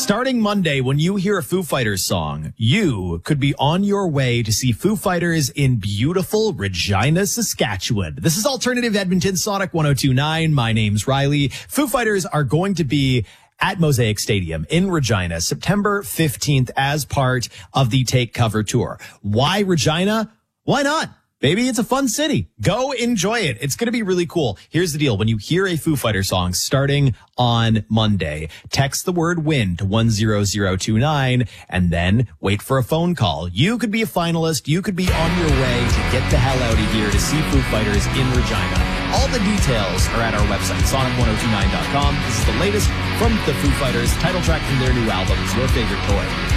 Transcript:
Starting Monday, when you hear a Foo Fighters song, you could be on your way to see Foo Fighters in beautiful Regina, Saskatchewan. This is Alternative Edmonton, Sonic 102.9. My name's Riley. Foo Fighters are going to be at Mosaic Stadium in Regina, September 15th as part of the Take Cover Tour. Why Regina? Why not? Maybe it's a fun city. Go enjoy it. It's going to be really cool. Here's the deal. When you hear a Foo Fighter song starting on Monday, text the word WIN to 10029 and then wait for a phone call. You could be a finalist. You could be on your way to get the hell out of here to see Foo Fighters in Regina. All the details are at our website, sonic1029.com. This is the latest from the Foo Fighters, title track from their new album, It's Your Favorite Toy.